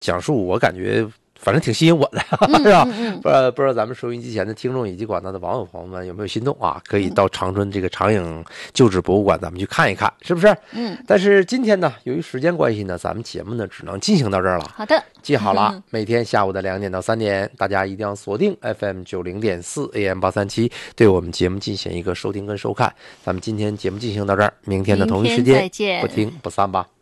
讲述，我感觉反正挺吸引我的，是吧？不知道咱们收音机前的听众以及广大的网友朋友们有没有心动啊？可以到长春这个长影旧址博物馆，咱们去看一看，是不是？但是今天呢，由于时间关系呢，咱们节目呢只能进行到这儿了。 好的， 记好了，每天下午的2点到3点，大家一定要锁定 FM 90.4 AM 837，对我们节目进行一个收听跟收看。咱们今天节目进行到这儿，明天的同一时间，不听不散吧。